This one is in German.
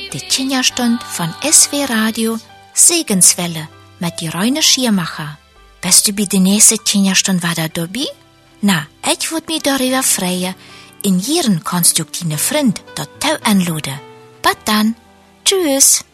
die Kinderstund von SW Radio Segenswelle mit die Reine Schiermacher. Bist du bei der nächsten Kinderstund wieder dabei? Na, ich würd mich darüber freuen. In ihren konstruktiven Freund dort anladen. Bis dann. Tschüss.